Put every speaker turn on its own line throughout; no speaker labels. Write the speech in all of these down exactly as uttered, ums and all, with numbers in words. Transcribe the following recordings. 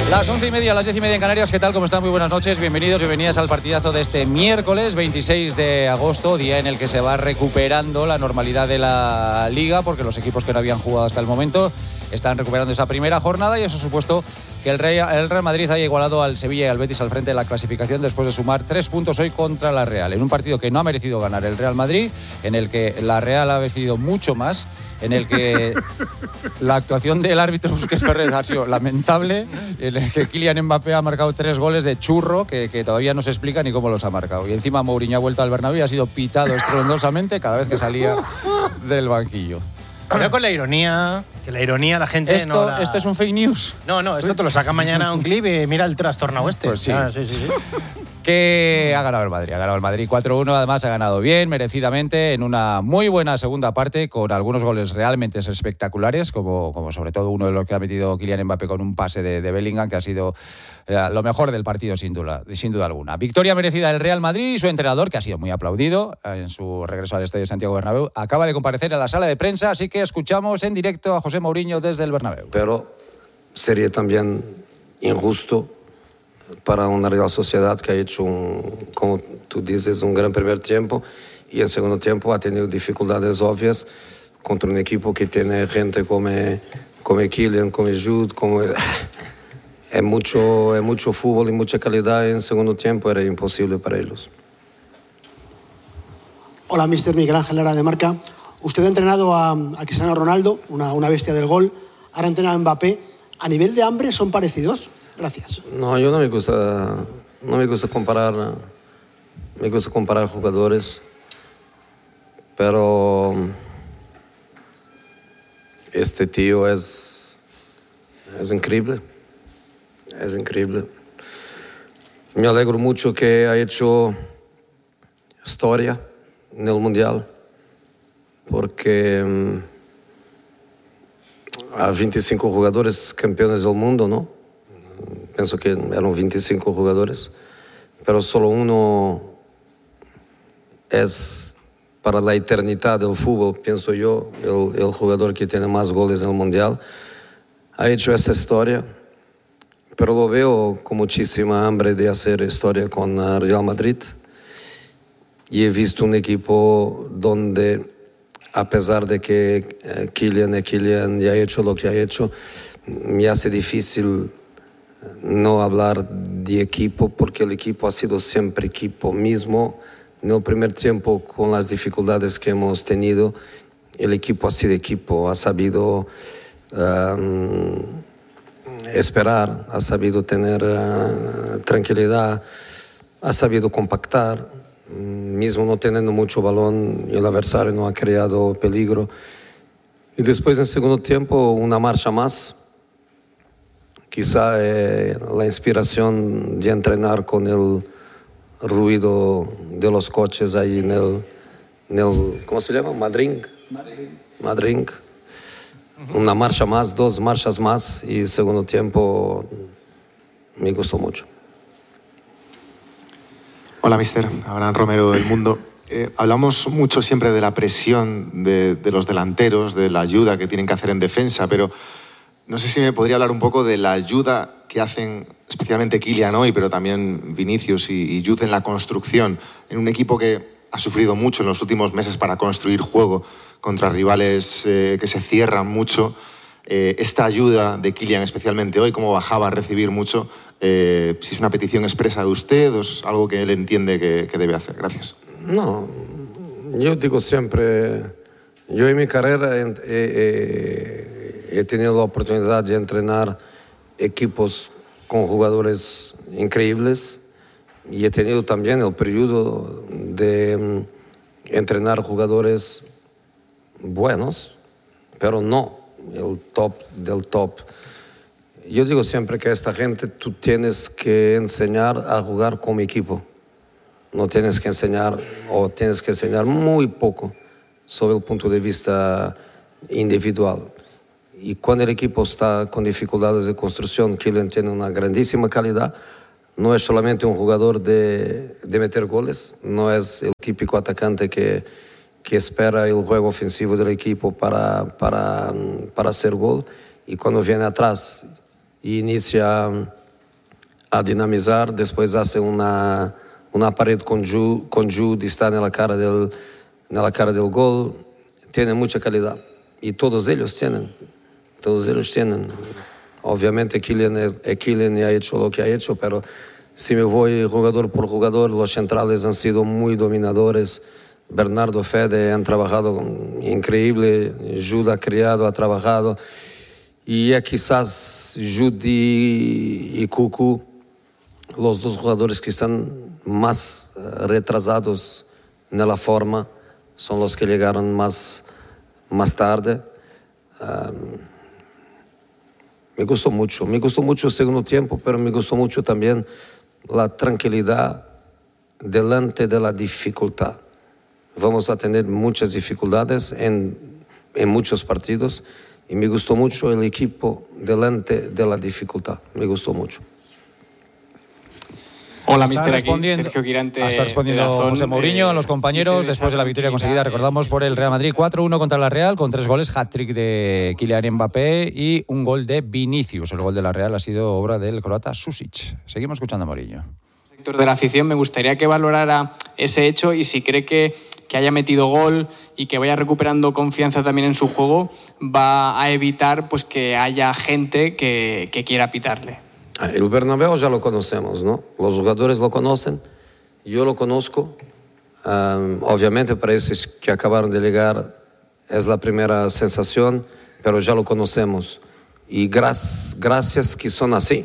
Las once y media, las diez y media en Canarias. ¿Qué tal? ¿Cómo están? Muy buenas noches. Bienvenidos, bienvenidas al partidazo de este miércoles veintiséis de agosto, día en el que se va recuperando la normalidad de la Liga, porque los equipos que no habían jugado hasta el momento están recuperando esa primera jornada y eso ha supuesto que el Real, el Real Madrid haya igualado al Sevilla y al Betis al frente de la clasificación después de sumar tres puntos hoy contra la Real, en un partido que no ha merecido ganar el Real Madrid, en el que la Real ha decidido mucho más, en el que la actuación del árbitro Busquets Ferrer ha sido lamentable, en el que Kylian Mbappé ha marcado tres goles de churro que, que todavía no se explica ni cómo los ha marcado. Y encima Mourinho ha vuelto al Bernabéu y ha sido pitado estrondosamente cada vez que salía del banquillo.
Pero con la ironía, que la ironía la gente
¿Esto,
no la...
¿Esto es un fake news?
No, no, esto te lo saca mañana un clip y mira el trastornado este.
Pues sí.
Ah, sí, sí, sí.
Que ha ganado el Madrid, ha ganado el Madrid cuatro uno, además ha ganado bien, merecidamente, en una muy buena segunda parte, con algunos goles realmente espectaculares, como, como sobre todo uno de los que ha metido Kylian Mbappé con un pase de, de Bellingham, que ha sido eh, lo mejor del partido sin duda, sin duda alguna. Victoria merecida del Real Madrid y su entrenador, que ha sido muy aplaudido en su regreso al Estadio Santiago Bernabéu, acaba de comparecer en la sala de prensa, así que escuchamos en directo a José Mourinho desde el Bernabéu.
Pero sería también injusto para una Real Sociedad que ha hecho, un, como tú dices, un gran primer tiempo y en segundo tiempo ha tenido dificultades obvias contra un equipo que tiene gente como, como Kylian, como Jude, como... Es mucho, es mucho fútbol y mucha calidad en segundo tiempo, era imposible para ellos.
Hola, mister Miguel Ángel Lara de Marca. Usted ha entrenado a, a Cristiano Ronaldo, una, una bestia del gol, ahora entrena a Mbappé. ¿A nivel de hambre son parecidos? Gracias.
No, yo no me gusta, no me gusta comparar, me gusta comparar jugadores, pero este tío es, es increíble, es increíble. Me alegro mucho que ha hecho historia en el Mundial, porque um, hay veinticinco jugadores campeones del mundo, ¿no? Pienso que eran veinticinco jugadores, pero solo uno es para la eternidad del fútbol, pienso yo, el, el jugador que tiene más goles en el Mundial. Ha hecho esa historia, pero lo veo con muchísima hambre de hacer historia con el Real Madrid. Y he visto un equipo donde, a pesar de que eh, Kylian y Kylian ya ha hecho lo que ha hecho, me hace difícil no hablar de equipo, porque el equipo ha sido siempre equipo mismo. En el primer tiempo, con las dificultades que hemos tenido, el equipo ha sido equipo, ha sabido um, esperar, ha sabido tener uh, tranquilidad, ha sabido compactar, mismo no teniendo mucho balón, el adversario no ha creado peligro. Y después, en segundo tiempo, una marcha más. Quizá eh, la inspiración de entrenar con el ruido de los coches ahí en el, en el ¿cómo se llama? Madrid. Madrid. Una marcha más, dos marchas más y segundo tiempo me gustó mucho.
Hola, mister Abraham Romero, El Mundo. Eh, hablamos mucho siempre de la presión de, de los delanteros, de la ayuda que tienen que hacer en defensa, pero no sé si me podría hablar un poco de la ayuda que hacen especialmente Kylian hoy, pero también Vinicius y, y Jude en la construcción, en un equipo que ha sufrido mucho en los últimos meses para construir juego contra rivales eh, que se cierran mucho. Eh, esta ayuda de Kylian, especialmente hoy, cómo bajaba a recibir mucho, eh, si es una petición expresa de usted o es algo que él entiende que, que debe hacer. Gracias.
No, yo digo siempre, yo en mi carrera he, he, he tenido la oportunidad de entrenar equipos con jugadores increíbles y he tenido también el periodo de um, entrenar jugadores buenos, pero no el top del top. Yo digo siempre que a esta gente tú tienes que enseñar a jugar como equipo. No tienes que enseñar, o tienes que enseñar muy poco sobre el punto de vista individual. Y cuando el equipo está con dificultades de construcción, Kylian tiene una grandísima calidad. No es solamente un jugador de, de meter goles, no es el típico atacante que, que espera el juego ofensivo del equipo para, para, para hacer gol. Y cuando viene atrás y inicia a dinamizar, después hace una, una pared con Jude, con Jude y está en la cara del, en la cara del gol. Tiene mucha calidad y todos ellos tienen, todos ellos tienen. Obviamente Kylian, es, Kylian ha hecho lo que ha hecho, pero si me voy jugador por jugador, los centrales han sido muy dominadores. Bernardo, Fede han trabajado increíble, Jude ha criado, ha trabajado. Y ya quizás Jude y Cucu, los dos jugadores que están más retrasados en la forma, son los que llegaron más, más tarde. Um, me gustó mucho, me gustó mucho el segundo tiempo, pero me gustó mucho también la tranquilidad delante de la dificultad. Vamos a tener muchas dificultades en, en muchos partidos y me gustó mucho el equipo delante de la dificultad, me gustó mucho.
Hola, mister, aquí Sergio Quirante.
Está respondiendo José Mourinho a los compañeros después de la victoria conseguida, recordamos, por el Real Madrid cuatro uno contra la Real, con tres goles, hat-trick de Kylian Mbappé y un gol de Vinicius. El gol de la Real ha sido obra del croata Susic. Seguimos escuchando a Mourinho.
Sector de la afición, me gustaría que valorara ese hecho y si cree que, que haya metido gol y que vaya recuperando confianza también en su juego, va a evitar pues que haya gente que, que quiera pitarle.
El Bernabéu ya lo conocemos, ¿no? Los jugadores lo conocen, yo lo conozco. Um, obviamente para esos que acabaron de llegar es la primera sensación, pero ya lo conocemos. Y gracias, gracias que son así,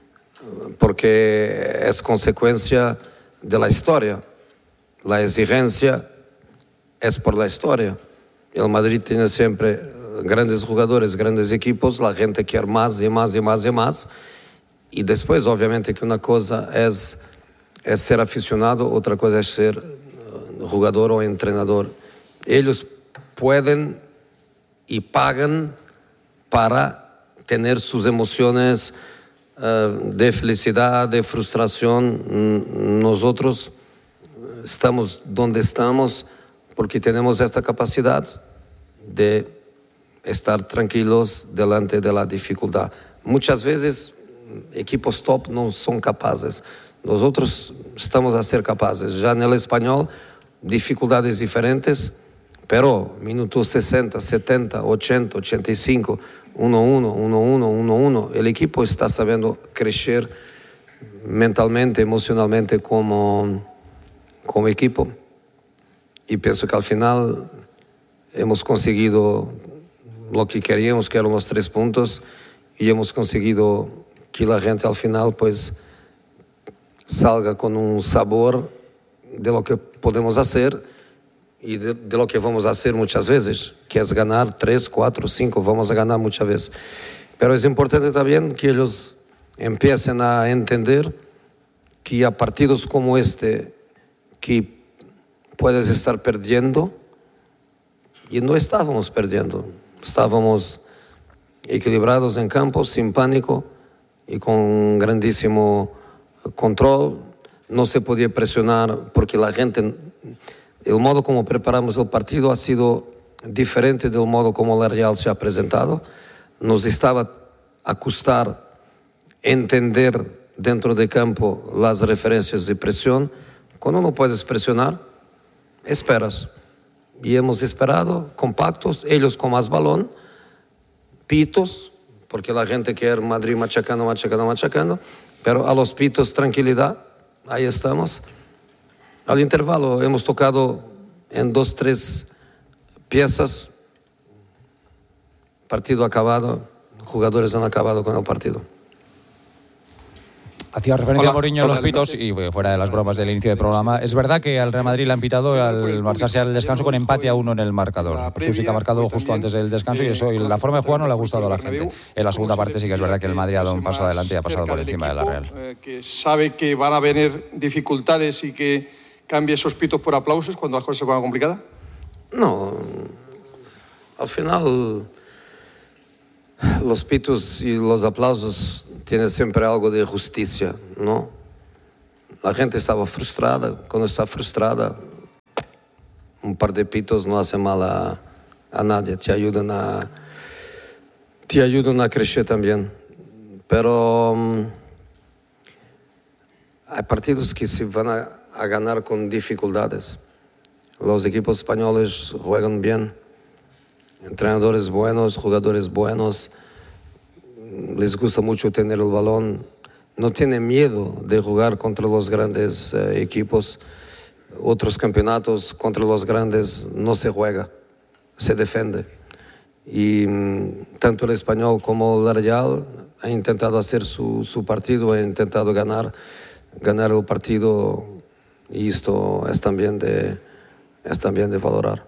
porque es consecuencia de la historia. La exigencia es por la historia. El Madrid tiene siempre grandes jugadores, grandes equipos, la gente quiere más y más y más y más. Y después, obviamente, que una cosa es, es ser aficionado, otra cosa es ser jugador o entrenador. Ellos pueden y pagan para tener sus emociones uh, de felicidad, de frustración. Nosotros estamos donde estamos porque tenemos esta capacidad de estar tranquilos delante de la dificultad. Muchas veces equipos top no son capaces. Nosotros estamos a ser capaces. Ya en el español, dificultades diferentes, pero minutos sesenta, setenta, ochenta, ochenta y cinco, uno uno, uno uno, uno uno. El equipo está sabiendo crecer mentalmente, emocionalmente como, como equipo. Y pienso que al final hemos conseguido lo que queríamos, que eran los tres puntos, y hemos conseguido que la gente al final pues salga con un sabor de lo que podemos hacer y de, de lo que vamos a hacer muchas veces, que es ganar tres, cuatro, cinco, vamos a ganar muchas veces. Pero es importante también que ellos empiecen a entender que a partidos como este, que puedes estar perdiendo, y no estábamos perdiendo, estábamos equilibrados en campo, sin pánico, y con grandísimo control. No se podía presionar porque la gente, el modo como preparamos el partido ha sido diferente del modo como la Real se ha presentado. Nos estaba a costar entender dentro de campo las referencias de presión. Cuando no puedes presionar, esperas. Y hemos esperado compactos, ellos con más balón, pitos, porque la gente quiere Madrid machacando, machacando, machacando, pero a los pitos, tranquilidad, ahí estamos. Al intervalo hemos tocado en dos, tres piezas, partido acabado, jugadores han acabado con el partido.
Hacía referencia a Mourinho a los pitos y fuera de las bromas del inicio del programa. Es verdad que al Real Madrid le han pitado al marcharse al descanso con empate a uno en el marcador. Susi que ha marcado justo antes del descanso y eso, y la forma de jugar no le ha gustado a la gente. En la segunda parte sí que es verdad que el Madrid ha dado un paso adelante y ha pasado por encima de la Real.
Que sabe que van a venir dificultades y que cambie esos pitos por aplausos cuando las cosas se pongan complicadas.
No, al final los pitos y los aplausos tienen siempre algo de justicia, ¿no? La gente estaba frustrada. Cuando está frustrada, un par de pitos no hace mal a, a nadie, te ayudan a, te ayudan a crecer también. Pero um, hay partidos que se van a, a ganar con dificultades. Los equipos españoles juegan bien, entrenadores buenos, jugadores buenos, les gusta mucho tener el balón, no tienen miedo de jugar contra los grandes eh, equipos. Otros campeonatos contra los grandes no se juega, se defiende. Y mm, tanto el Español como el Real han intentado hacer su, su partido, han intentado ganar, ganar el partido, y esto es también de, es también de valorar.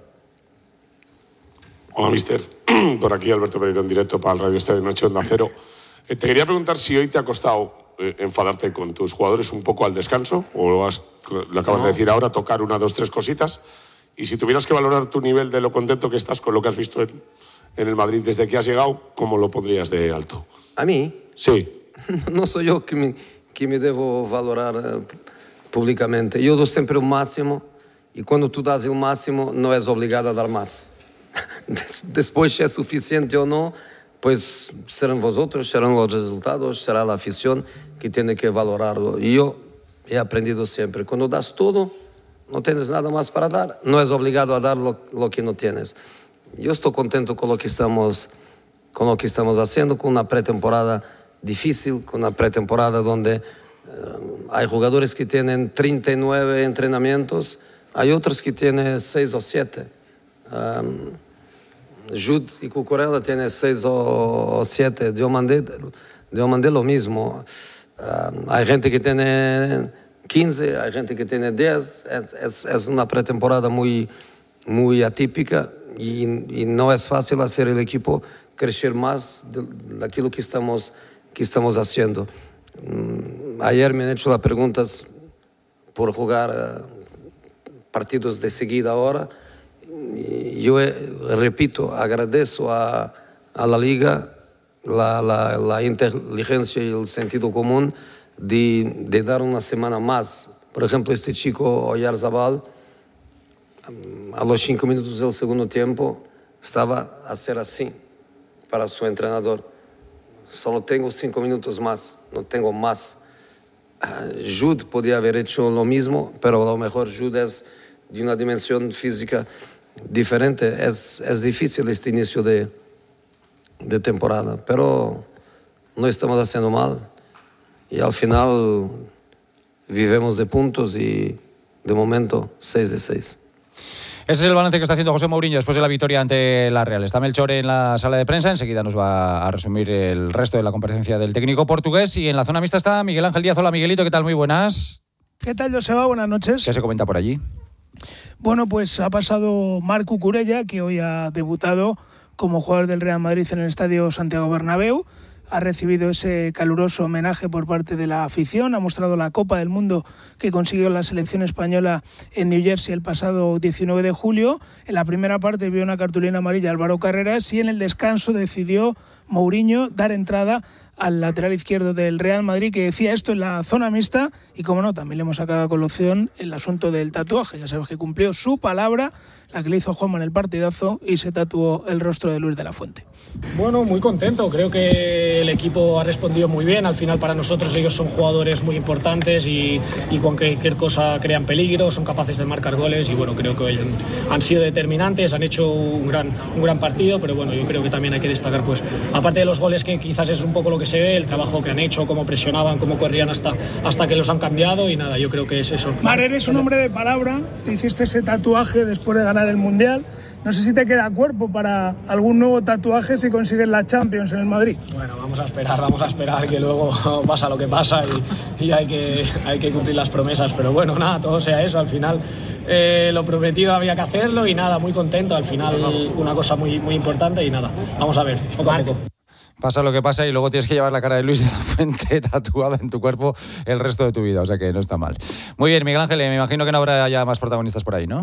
Hola, mister. Por aquí Alberto Pereiro en directo para el Radio Estadio Noche Onda Cero. Eh, te quería preguntar si hoy te ha costado eh, enfadarte con tus jugadores un poco al descanso, o lo, has, lo acabas no. de decir ahora, tocar una, dos, tres cositas. Y si tuvieras que valorar tu nivel de lo contento que estás con lo que has visto en, en el Madrid desde que has llegado, ¿cómo lo pondrías de alto?
¿A mí?
Sí.
No soy yo que me, que me debo valorar uh, públicamente. Yo doy siempre el máximo, y cuando tú das el máximo no es obligado a dar más. Después, si es suficiente o no, pues serán vosotros, serán los resultados, será la afición que tiene que valorarlo. Y yo he aprendido siempre, cuando das todo, no tienes nada más para dar, no es obligado a dar lo, lo que no tienes. Yo estoy contento con lo que estamos, con lo que estamos haciendo, con una pretemporada difícil, con una pretemporada donde eh, hay jugadores que tienen treinta y nueve entrenamientos, hay otros que tienen seis o siete. Um, Jude y Cucurella tienen seis o siete, Diomandé, Diomandé lo mismo. Um, hay gente que tiene quince, hay gente que tiene diez. Es, es, es una pretemporada muy, muy atípica, y, y no es fácil hacer el equipo crecer más de, de aquello que estamos, que estamos haciendo. Um, ayer me han hecho las preguntas por jugar uh, partidos de seguida ahora. Y yo eh, repito, agradezco a, a la Liga la, la, la inteligencia y el sentido común de, de dar una semana más. Por ejemplo, este chico Oyarzabal, a los cinco minutos del segundo tiempo, estaba a hacer así para su entrenador. Solo tengo cinco minutos más, no tengo más. Uh, Jude podía haber hecho lo mismo, pero a lo mejor Jude es de una dimensión física diferente. Es, es difícil este inicio de, de temporada, pero no estamos haciendo mal, y al final vivimos de puntos, y de momento seis de seis.
Ese es el balance que está haciendo José Mourinho después de la victoria ante la Real. Está Melchor en la sala de prensa, enseguida nos va a resumir el resto de la comparecencia del técnico portugués, y en la zona mixta está Miguel Ángel Díaz. Hola, Miguelito, ¿qué tal? Muy buenas.
¿Qué tal, Joseba? Buenas noches.
¿Qué se comenta por allí?
Bueno, pues ha pasado Marc Cucurella, que hoy ha debutado como jugador del Real Madrid en el Estadio Santiago Bernabéu. Ha recibido ese caluroso homenaje por parte de la afición, ha mostrado la Copa del Mundo que consiguió la selección española en New Jersey el pasado diecinueve de julio. En la primera parte vio una cartulina amarilla a Álvaro Carreras, y en el descanso decidió Mourinho dar entrada al lateral izquierdo del Real Madrid, que decía esto en la zona mixta. Y como no, también le hemos sacado a colación el asunto del tatuaje. Ya sabes que cumplió su palabra, la que le hizo Juanma en el partidazo, y se tatuó el rostro de Luis de la Fuente.
Bueno, muy contento. Creo que el equipo ha respondido muy bien. Al final, para nosotros, ellos son jugadores muy importantes, y, y con cualquier cosa crean peligro, son capaces de marcar goles, y bueno, creo que hoy han, han sido determinantes, han hecho un gran, un gran partido. Pero bueno, yo creo que también hay que destacar, pues, aparte de los goles, que quizás es un poco lo que se ve, el trabajo que han hecho, cómo presionaban, cómo corrían hasta, hasta que los han cambiado, y nada, yo creo que es eso.
Mar, eres un hombre de palabra, hiciste ese tatuaje después de ganar el Mundial. No sé si te queda cuerpo para algún nuevo tatuaje si consigues la Champions en el Madrid.
Bueno, vamos a esperar, vamos a esperar, que luego pasa lo que pasa, y, y hay, que, hay que cumplir las promesas. Pero bueno, nada, todo sea eso. Al final, eh, lo prometido había que hacerlo, y nada, muy contento. Al final, una cosa muy, muy importante, y nada, vamos a ver, poco a poco.
Pasa lo que pasa, y luego tienes que llevar la cara de Luis de la Fuente tatuada en tu cuerpo el resto de tu vida, o sea que no está mal. Muy bien, Miguel Ángel, me imagino que no habrá ya más protagonistas por ahí, ¿no?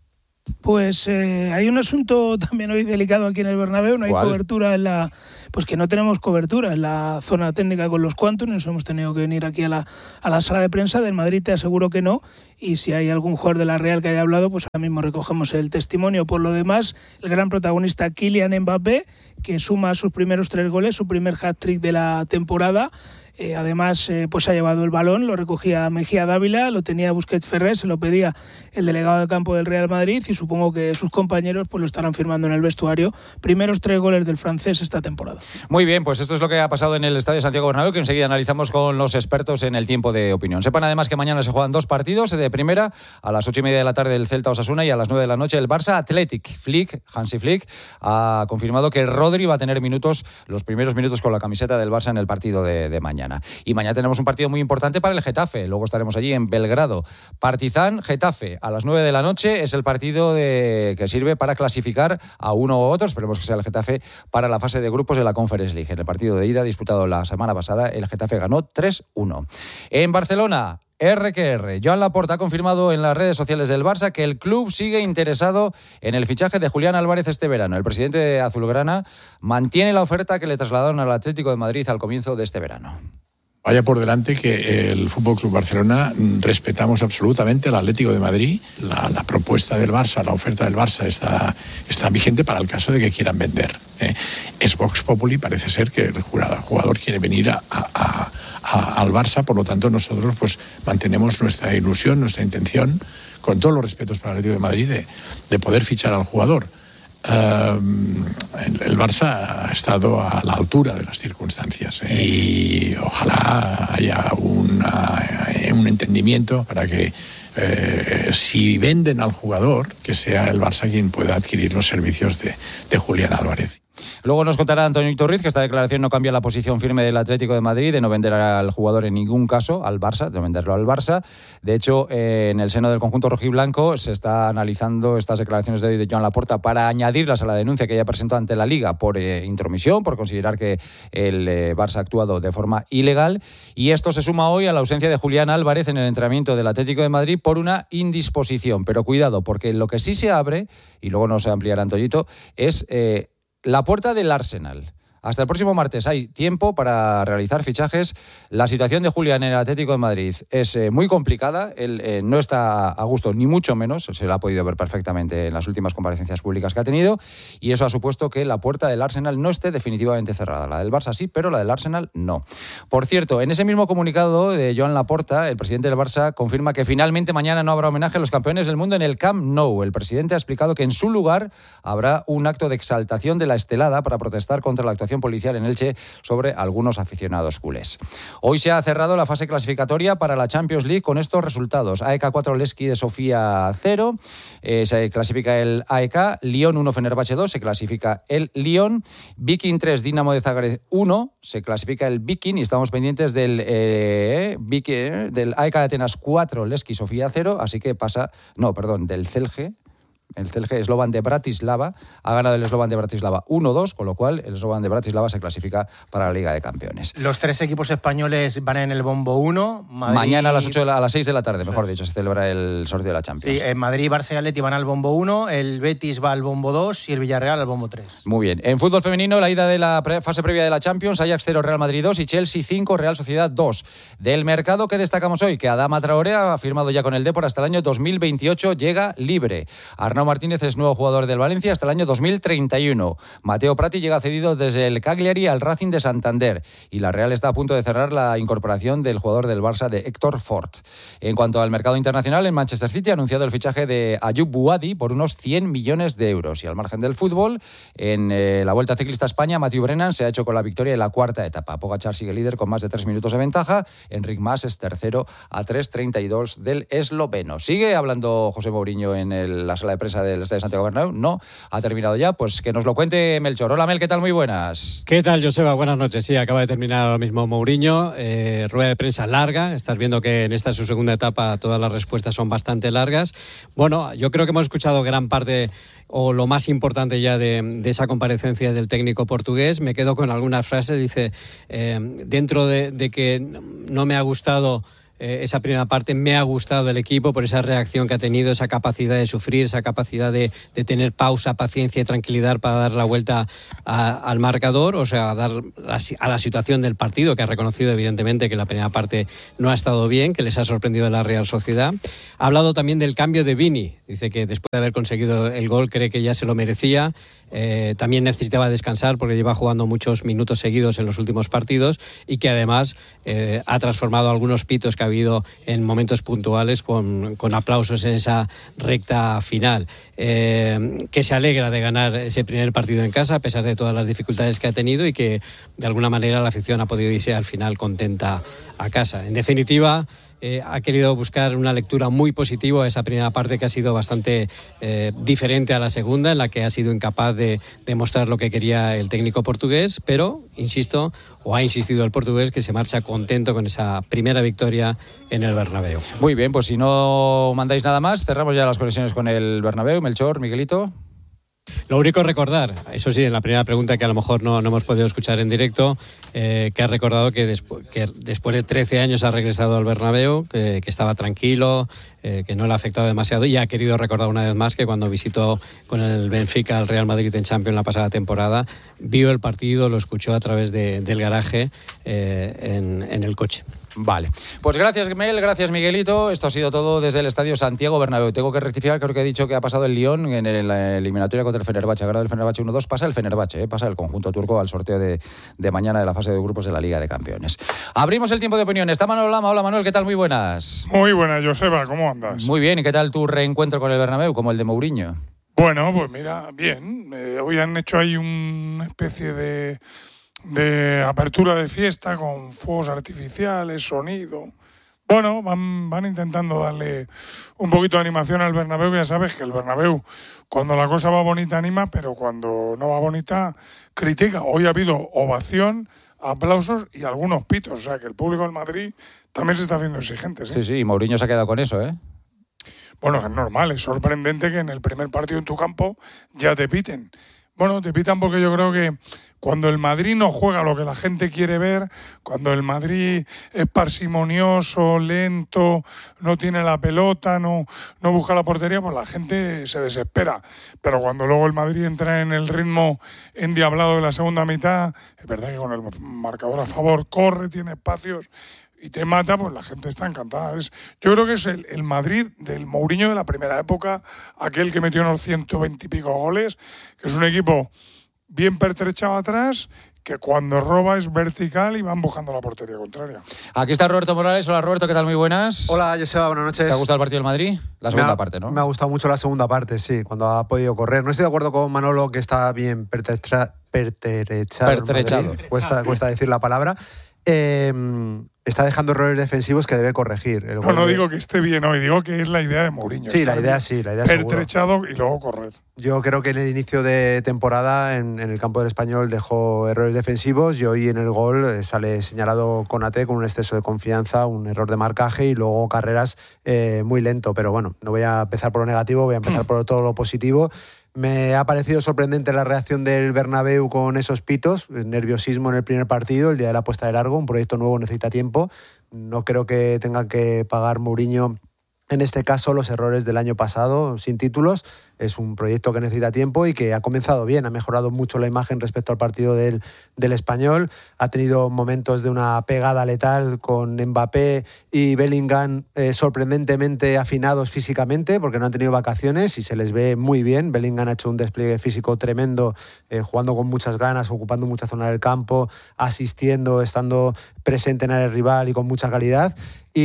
Pues eh, hay un asunto también hoy delicado aquí en el Bernabéu. No hay
¿Cuál?
cobertura en la... Pues que no tenemos cobertura en la zona técnica con los Quantum. Nos hemos tenido que venir aquí a la, a la sala de prensa. Del Madrid te aseguro que no. Y si hay algún jugador de la Real que haya hablado, pues ahora mismo recogemos el testimonio. Por lo demás, el gran protagonista Kylian Mbappé, que suma sus primeros tres goles, su primer hat-trick de la temporada. Eh, además, eh, pues ha llevado el balón, lo recogía Mejía Dávila, lo tenía Busquets Ferrer, se lo pedía el delegado de campo del Real Madrid y supongo que sus compañeros pues lo estarán firmando en el vestuario. Primeros tres goles del francés esta temporada.
Muy bien, pues esto es lo que ha pasado en el Estadio Santiago Bernabéu, que enseguida analizamos con los expertos en el tiempo de opinión. Sepan además que mañana se juegan dos partidos. De primera, a las ocho y media de la tarde el Celta Osasuna y a las nueve de la noche el Barça Athletic. Flick, Hansi Flick, ha confirmado que Rodri va a tener minutos, los primeros minutos con la camiseta del Barça en el partido de, de mañana. Y mañana tenemos un partido muy importante para el Getafe. Luego estaremos allí en Belgrado. Partizan Getafe a las nueve de la noche es el partido de, que sirve para clasificar a uno u otro. Esperemos que sea el Getafe para la fase de grupos de la Conference League. En el partido de ida disputado la semana pasada, el Getafe ganó tres uno. En Barcelona, R que R. Joan Laporta ha confirmado en las redes sociales del Barça que el club sigue interesado en el fichaje de Julián Álvarez este verano. El presidente de Azulgrana mantiene la oferta que le trasladaron al Atlético de Madrid al comienzo de este verano.
Vaya por delante que el F C Barcelona respetamos absolutamente al Atlético de Madrid. La, la propuesta del Barça, la oferta del Barça está, está vigente para el caso de que quieran vender. ¿eh? Es Vox Populi, parece ser que el jugador quiere venir a, a, a, al Barça, por lo tanto nosotros pues mantenemos nuestra ilusión, nuestra intención, con todos los respetos para el Atlético de Madrid, de, de poder fichar al jugador. Uh, el, el Barça ha estado a la altura de las circunstancias, ¿eh? Y ojalá haya una, un entendimiento para que eh, si venden al jugador, que sea el Barça quien pueda adquirir los servicios de, de Julián Álvarez.
Luego nos contará Antonio Iturriz que esta declaración no cambia la posición firme del Atlético de Madrid de no vender al jugador en ningún caso al Barça, de no venderlo al Barça. De hecho, eh, en el seno del conjunto rojiblanco se está analizando estas declaraciones de hoy de Joan Laporta para añadirlas a la denuncia que ella presentó ante la Liga por eh, intromisión, por considerar que el eh, Barça ha actuado de forma ilegal. Y esto se suma hoy a la ausencia de Julián Álvarez en el entrenamiento del Atlético de Madrid por una indisposición. Pero cuidado, porque lo que sí se abre, y luego nos ampliará Antoñito, es Eh, la puerta del Arsenal. Hasta el próximo martes hay tiempo para realizar fichajes. La situación de Julián en el Atlético de Madrid es eh, muy complicada. Él eh, no está a gusto, ni mucho menos. Se lo ha podido ver perfectamente en las últimas comparecencias públicas que ha tenido. Y eso ha supuesto que la puerta del Arsenal no esté definitivamente cerrada. La del Barça sí, pero la del Arsenal no. Por cierto, en ese mismo comunicado de Joan Laporta, el presidente del Barça confirma que finalmente mañana no habrá homenaje a los campeones del mundo en el Camp Nou. El presidente ha explicado que en su lugar habrá un acto de exaltación de la estelada para protestar contra la actuación policial en Elche sobre algunos aficionados culés. Hoy se ha cerrado la fase clasificatoria para la Champions League con estos resultados. A E K cuatro, Levski de Sofía cero, eh, se clasifica el A E K, Lyon uno, Fenerbahce dos, se clasifica el Lyon, Viking tres, Dinamo de Zagreb uno, se clasifica el Viking y estamos pendientes del, eh, Viking, del A E K de Atenas cuatro, Levski Sofía cero, así que pasa, no, perdón, del Celje. El Celje Slovan de Bratislava ha ganado el Slovan de Bratislava uno dos, con lo cual el Slovan de Bratislava se clasifica para la Liga de Campeones.
Los tres equipos españoles van en el bombo uno. Madrid...
Mañana a las ocho de la, a las seis de la tarde, mejor dicho, se celebra el sorteo de la Champions.
Sí, en Madrid, Barça y Atleti van al bombo uno, el Betis va al bombo dos y el Villarreal al bombo tres.
Muy bien. En fútbol femenino, la ida de la pre- fase previa de la Champions, Ajax cero, Real Madrid dos y Chelsea cinco, Real Sociedad dos. Del mercado, ¿qué destacamos hoy? Que Adama Traoré ha firmado ya con el Depor hasta el año dos mil veintiocho, llega libre. Arnau Martínez es nuevo jugador del Valencia hasta el año dos mil treinta y uno. Mateo Prati llega cedido desde el Cagliari al Racing de Santander y la Real está a punto de cerrar la incorporación del jugador del Barça de Héctor Fort. En cuanto al mercado internacional, en Manchester City ha anunciado el fichaje de Ayoub Buadi por unos cien millones de euros. Y al margen del fútbol, en eh, la Vuelta Ciclista a España, Matthew Brennan se ha hecho con la victoria en la cuarta etapa. Pogačar sigue líder con más de tres minutos de ventaja. Enric Mas es tercero a tres treinta y dos del esloveno. Sigue hablando José Mourinho en el, la sala de prensa del Estadio Santiago Bernabéu. No, ha terminado ya, pues que nos lo cuente Melchor. Hola Mel, ¿qué tal? Muy buenas.
¿Qué tal, Joseba? Buenas noches. Sí, acaba de terminar ahora mismo Mourinho, eh, rueda de prensa larga. Estás viendo que en esta su segunda etapa todas las respuestas son bastante largas. Bueno, yo creo que hemos escuchado gran parte o lo más importante ya de, de esa comparecencia del técnico portugués. Me quedo con algunas frases. Dice, eh, dentro de, de que no me ha gustado eh, esa primera parte. Me ha gustado el equipo por esa reacción que ha tenido, esa capacidad de sufrir, esa capacidad de, de tener pausa, paciencia y tranquilidad para dar la vuelta a, al marcador, o sea, a dar la, a la situación del partido, que ha reconocido evidentemente que la primera parte no ha estado bien, que les ha sorprendido la Real Sociedad. Ha hablado también del cambio de Vini. Dice que después de haber conseguido el gol cree que ya se lo merecía. Eh, también necesitaba descansar porque lleva jugando muchos minutos seguidos en los últimos partidos y que además eh, ha transformado algunos pitos que ha habido en momentos puntuales con, con aplausos en esa recta final. Eh, que se alegra de ganar ese primer partido en casa a pesar de todas las dificultades que ha tenido y que de alguna manera la afición ha podido irse al final contenta a casa. En definitiva, eh, ha querido buscar una lectura muy positiva a esa primera parte que ha sido bastante eh, diferente a la segunda, en la que ha sido incapaz de demostrar lo que quería el técnico portugués, pero, insisto, o ha insistido el portugués, que se marcha contento con esa primera victoria en el Bernabéu.
Muy bien, pues si no mandáis nada más, cerramos ya las conexiones con el Bernabéu. Melchor, Miguelito.
Lo único recordar, eso sí, en la primera pregunta que a lo mejor no, no hemos podido escuchar en directo, eh, que ha recordado que, despu- que después de trece años ha regresado al Bernabéu, que, que estaba tranquilo, eh, que no le ha afectado demasiado, y ha querido recordar una vez más que cuando visitó con el Benfica al Real Madrid en Champions la pasada temporada, vio el partido, lo escuchó a través de, del garaje eh, en, en el coche.
Vale, pues gracias Mel, gracias Miguelito. Esto ha sido todo desde el Estadio Santiago Bernabéu. Tengo que rectificar, creo que he dicho que ha pasado el Lyon en el- la eliminatoria contra el Fenerbahce. Ha ganado el Fenerbahce uno dos, pasa el Fenerbahce, ¿eh? Pasa el conjunto turco al sorteo de, de mañana de la fase de grupos de la Liga de Campeones. Abrimos el tiempo de opiniones. Está Manuel Lama. Hola Manuel, ¿qué tal? Muy buenas.
Muy buenas, Joseba, ¿cómo andas?
Muy bien, ¿y qué tal tu reencuentro con el Bernabéu, como el de Mourinho?
Bueno, pues mira, bien. Eh, hoy han hecho ahí una especie de, de apertura de fiesta con fuegos artificiales, sonido. Bueno, van, van intentando darle un poquito de animación al Bernabéu, que ya sabes que el Bernabéu, cuando la cosa va bonita, anima, pero cuando no va bonita, critica. Hoy ha habido ovación, aplausos y algunos pitos. O sea, que el público del Madrid también se está haciendo exigente. ¿sí?
Sí, sí, y Mourinho se ha quedado con eso, ¿eh?
Bueno, es normal, es sorprendente que en el primer partido en tu campo ya te piten. Bueno, te pitan porque yo creo que cuando el Madrid no juega lo que la gente quiere ver, cuando el Madrid es parsimonioso, lento, no tiene la pelota, no, no busca la portería, pues la gente se desespera. Pero cuando luego el Madrid entra en el ritmo endiablado de la segunda mitad, es verdad que con el marcador a favor corre, tiene espacios y te mata, pues la gente está encantada. Es, yo creo que es el, el Madrid del Mourinho de la primera época, aquel que metió unos ciento veinte y pico goles, que es un equipo bien pertrechado atrás, que cuando roba es vertical y van buscando la portería contraria.
Aquí está Roberto Morales. Hola Roberto, ¿qué tal? Muy buenas.
Hola, Joseba, buenas noches.
¿Te ha gustado el partido del Madrid? La segunda
me ha,
parte, ¿no?
Me ha gustado mucho la segunda parte, sí, cuando ha podido correr. No estoy de acuerdo con Manolo, que está bien pertrecha, pertrechado.
Pertrechado.
Cuesta, cuesta decir la palabra. Eh, está dejando errores defensivos que debe corregir. El
no, no
de...
digo que esté bien hoy, digo que es la idea de Mourinho.
Sí, la idea sí, la idea
pertrechado
seguro.
Y luego correr.
Yo creo que en el inicio de temporada en, en el campo del Español dejó errores defensivos y hoy en el gol eh, sale señalado Konaté con un exceso de confianza, un error de marcaje y luego Carreras eh, muy lento. Pero bueno, no voy a empezar por lo negativo, voy a empezar por todo lo positivo. Me ha parecido sorprendente la reacción del Bernabéu con esos pitos, el nerviosismo en el primer partido, el día de la puesta de largo, un proyecto nuevo necesita tiempo. No creo que tenga que pagar Mourinho, en este caso, los errores del año pasado sin títulos. Es un proyecto que necesita tiempo y que ha comenzado bien, ha mejorado mucho la imagen respecto al partido del, del Español, ha tenido momentos de una pegada letal con Mbappé y Bellingham eh, sorprendentemente afinados físicamente porque no han tenido vacaciones y se les ve muy bien. Bellingham ha hecho un despliegue físico tremendo, eh, jugando con muchas ganas, ocupando mucha zona del campo, asistiendo, estando presente en el rival y con mucha calidad.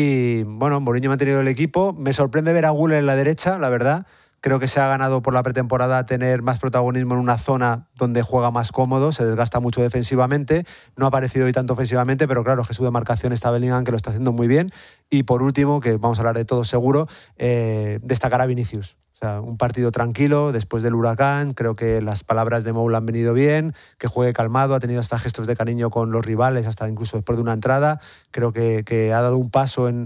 Y bueno, Mourinho ha mantenido el equipo. Me sorprende ver a Güler en la derecha, la verdad. Creo que se ha ganado por la pretemporada tener más protagonismo en una zona donde juega más cómodo, se desgasta mucho defensivamente, no ha aparecido hoy tanto ofensivamente, pero claro, Jesús de marcación está Bellingham, que lo está haciendo muy bien. Y por último, que vamos a hablar de todo seguro, eh, destacar a Vinicius. O sea, un partido tranquilo después del huracán, creo que las palabras de Mou le han venido bien, que juegue calmado, ha tenido hasta gestos de cariño con los rivales, hasta incluso después de una entrada. Creo que, que ha dado un paso en...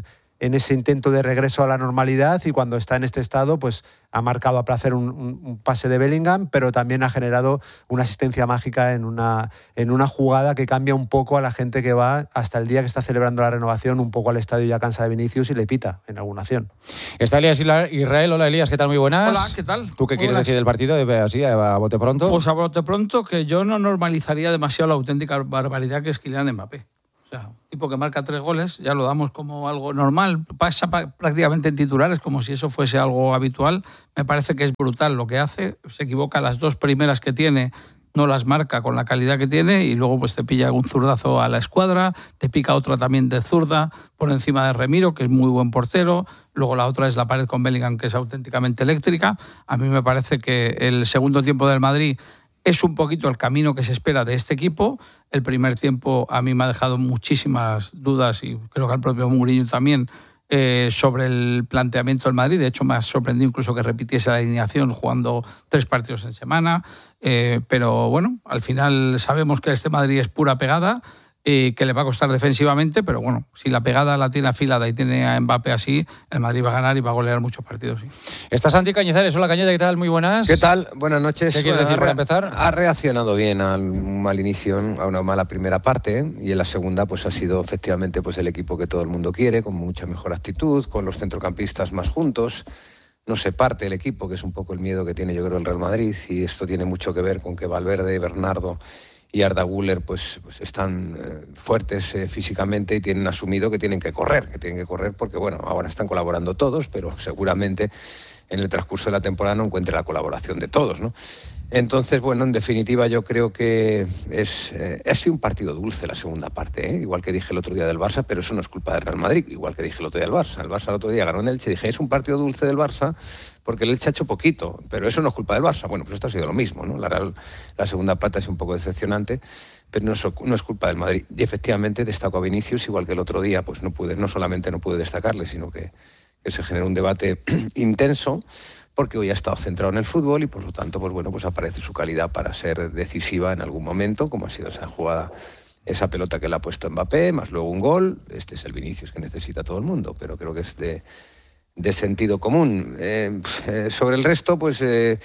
en ese intento de regreso a la normalidad, y cuando está en este estado, pues ha marcado a placer un, un, un pase de Bellingham, pero también ha generado una asistencia mágica en una, en una jugada que cambia un poco a la gente que va hasta el día que está celebrando la renovación, un poco al estadio ya cansa de Vinicius y le pita en alguna acción.
Está Elías Israel. Hola Elías, ¿qué tal? Muy buenas.
Hola, ¿qué tal?
¿Tú qué
Muy
quieres
buenas.
decir del partido? Así, a bote pronto.
Pues a bote pronto que yo no normalizaría demasiado la auténtica barbaridad que es Kylian Mbappé. O sea, un tipo que marca tres goles, ya lo damos como algo normal, pasa prácticamente en titulares como si eso fuese algo habitual. Me parece que es brutal lo que hace, se equivoca, las dos primeras que tiene no las marca con la calidad que tiene y luego pues te pilla un zurdazo a la escuadra, te pica otra también de zurda por encima de Remiro, que es muy buen portero, luego la otra es la pared con Bellingham, que es auténticamente eléctrica. A mí me parece que el segundo tiempo del Madrid es un poquito el camino que se espera de este equipo. El primer tiempo a mí me ha dejado muchísimas dudas y creo que al propio Mourinho también eh, sobre el planteamiento del Madrid. De hecho, me ha sorprendido incluso que repitiese la alineación jugando tres partidos en semana. Eh, pero bueno, al final sabemos que este Madrid es pura pegada, eh, que le va a costar defensivamente, pero bueno, si la pegada la tiene afilada y tiene a Mbappé así, el Madrid va a ganar y va a golear muchos partidos. Sí.
Está Santi Cañizares. Hola Cañete, ¿qué tal? Muy buenas.
¿Qué tal? Buenas noches.
¿Qué quieres
Bueno,
decir para
ha,
empezar?
Ha reaccionado bien al mal inicio, a una mala primera parte, ¿eh? Y en la segunda pues ha sido efectivamente pues el equipo que todo el mundo quiere, con mucha mejor actitud, con los centrocampistas más juntos. No se parte el equipo, que es un poco el miedo que tiene yo creo el Real Madrid, y esto tiene mucho que ver con que Valverde, Bernardo y Arda Güler pues, pues están eh, fuertes eh, físicamente y tienen asumido que tienen que correr, que tienen que correr porque bueno, ahora están colaborando todos, pero seguramente en el transcurso de la temporada no encuentre la colaboración de todos, ¿no? Entonces, bueno, en definitiva yo creo que es, eh, ha sido un partido dulce la segunda parte, ¿eh? Igual que dije el otro día del Barça, pero eso no es culpa del Real Madrid, igual que dije el otro día del Barça. El Barça el otro día ganó en Elche, dije, es un partido dulce del Barça porque el Elche ha hecho poquito, pero eso no es culpa del Barça. Bueno, pues esto ha sido lo mismo, ¿no? La, Real, la segunda parte ha sido un poco decepcionante, pero no es, no es culpa del Madrid. Y efectivamente destacó a Vinicius, igual que el otro día, pues no pude, no solamente no pude destacarle, sino que, que se generó un debate intenso, porque hoy ha estado centrado en el fútbol y por lo tanto pues bueno, pues aparece su calidad para ser decisiva en algún momento, como ha sido esa jugada, esa pelota que le ha puesto Mbappé, más luego un gol. Este es el Vinicius que necesita todo el mundo, pero creo que es de, de sentido común. Eh, eh, sobre el resto, pues eh,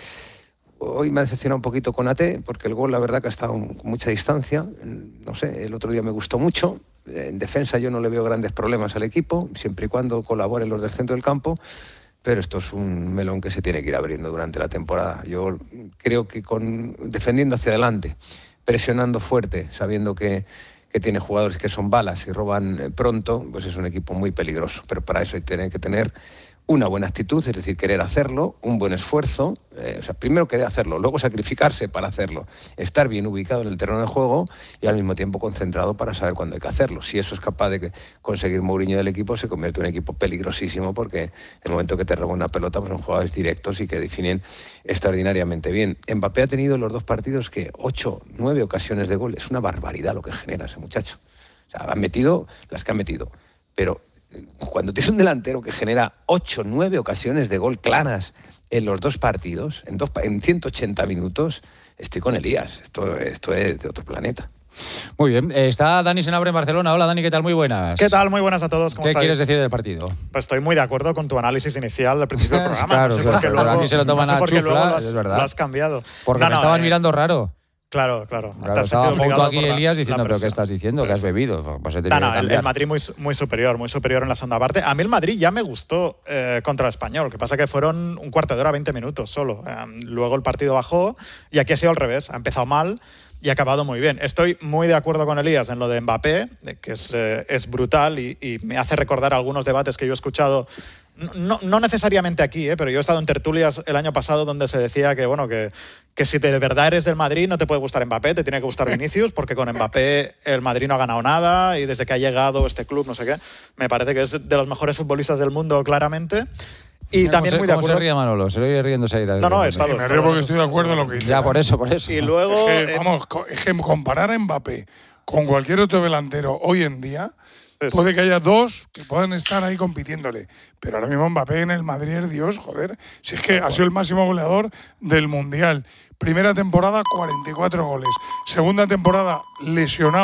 hoy me ha decepcionado un poquito Konaté, porque el gol la verdad que ha estado con mucha distancia. No sé, el otro día me gustó mucho. En defensa yo no le veo grandes problemas al equipo, siempre y cuando colaboren los del centro del campo. Pero esto es un melón que se tiene que ir abriendo durante la temporada. Yo creo que con defendiendo hacia adelante, presionando fuerte, sabiendo que, que tiene jugadores que son balas y roban pronto, pues es un equipo muy peligroso. Pero para eso hay que tener una buena actitud, es decir, querer hacerlo, un buen esfuerzo, eh, o sea, primero querer hacerlo, luego sacrificarse para hacerlo, estar bien ubicado en el terreno de juego y al mismo tiempo concentrado para saber cuándo hay que hacerlo. Si eso es capaz de conseguir Mourinho del equipo, se convierte en un equipo peligrosísimo, porque en el momento que te roba una pelota, pues son jugadores directos y que definen extraordinariamente bien. Mbappé ha tenido en los dos partidos que ocho, nueve ocasiones de gol. Es una barbaridad lo que genera ese muchacho. O sea, han metido las que ha metido, pero cuando tienes un delantero que genera ocho, nueve ocasiones de gol claras en los dos partidos, en, dos, en ciento ochenta minutos, estoy con Elías. Esto, esto es de otro planeta.
Muy bien. Está Dani Senabre en Barcelona. Hola, Dani, ¿qué tal? Muy buenas.
¿Qué tal? Muy buenas a todos. ¿Cómo
¿Qué
estáis?
quieres decir del partido?
Pues estoy muy de acuerdo con tu análisis inicial al principio del programa.
Claro,
no sé
claro.
luego,
Aquí se lo toman
no sé
a
por qué
chufla,
luego lo has,
es verdad.
lo has cambiado.
Porque
no,
me
no,
estaban
eh,
mirando raro.
Claro, claro.
Claro, estaba junto aquí Elías diciendo, ¿pero qué estás diciendo? ¿Qué has bebido? Pues he tenido
no, no,
que
el, el Madrid muy, muy superior, muy superior en la segunda parte. A mí el Madrid ya me gustó eh, contra el Español. Lo que pasa que fueron un cuarto de hora, veinte minutos solo. Eh, luego el partido bajó y aquí ha sido al revés. Ha empezado mal y ha acabado muy bien. Estoy muy de acuerdo con Elías en lo de Mbappé, que es, eh, es brutal y, y me hace recordar algunos debates que yo he escuchado. No, no necesariamente aquí, ¿eh? Pero yo he estado en tertulias el año pasado donde se decía que, bueno, que, que si de verdad eres del Madrid no te puede gustar Mbappé, te tiene que gustar Vinicius, porque con Mbappé el Madrid no ha ganado nada y desde que ha llegado este club, no sé qué, me parece que es de los mejores futbolistas del mundo, claramente. Y
¿Cómo
también
se,
muy de
¿cómo
acuerdo.
se ríe Manolo? Se lo oye riéndose ahí.
No, no, he estado.
Sí, me río porque estoy de acuerdo en lo que dice.
Ya, por eso, por eso.
Y luego.
Es que, vamos, es que comparar a Mbappé con cualquier otro delantero hoy en día. Sí, puede que haya dos que puedan estar ahí compitiéndole. Pero ahora mismo Mbappé en el Madrid es Dios, joder. Si es que ha sido el máximo goleador del Mundial. Primera temporada, cuarenta y cuatro goles. Segunda temporada, lesionado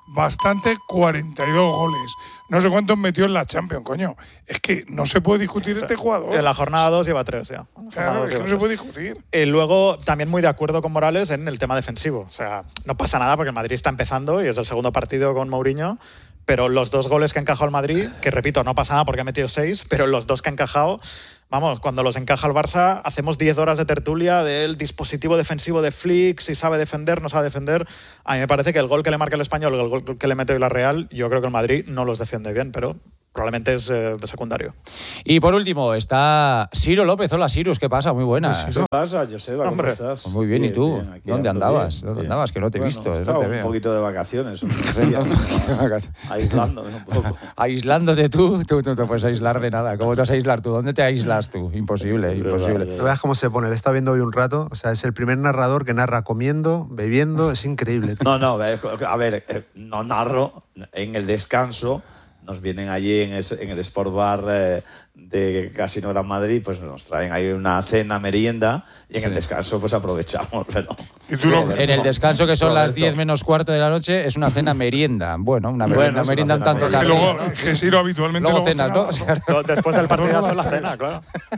bastante cuarenta y dos goles. No sé cuántos metió en la Champions, coño. Es que no se puede discutir este jugador.
En la jornada dos lleva tres ya.
Claro, es que no se puede discutir.
Y luego también muy de acuerdo con Morales en el tema defensivo. O sea, no pasa nada porque el Madrid está empezando y es el segundo partido con Mourinho. Pero los dos goles que ha encajado el Madrid, que repito, no pasa nada porque ha metido seis, pero los dos que ha encajado, vamos, cuando los encaja el Barça, hacemos diez horas de tertulia del dispositivo defensivo de Flick, si sabe defender, no sabe defender. A mí me parece que el gol que le marca el Español, el gol que le mete la Real, yo creo que el Madrid no los defiende bien, pero probablemente es eh, secundario.
Y por último está Ciro López. Hola, Cyrus, ¿qué pasa? Muy buena.
¿Qué pasa, Joseba? ¿Cómo estás?
Pues muy bien, bien, ¿y tú? Bien, ¿Dónde andabas? ¿Dónde bien. andabas? Que no te he
bueno,
visto, no te veo.
Un poquito de vacaciones. Aislándome un poco.
Aislándote tú, tú, tú no te puedes aislar de nada. ¿Cómo te vas a aislar tú? ¿Dónde te aíslas tú? Imposible, imposible.
No veas cómo se pone, le está viendo hoy un rato. O sea, es el primer narrador que narra comiendo, bebiendo, es increíble.
No, no, a ver, no narro en el descanso. Nos vienen allí en el, en el Sport Bar eh, de Casino Gran Madrid, pues nos traen ahí una cena, merienda, y en sí. el descanso pues aprovechamos. Pero,
¿Y tú no? En el descanso, que son no, las diez menos cuarto de la noche, es una cena merienda. Bueno, una merienda, bueno, merienda un tanto tarde.
Luego, ¿no? Que Ciro habitualmente
luego cenas, ¿no?
¿no? Después del partido haces la cena, claro.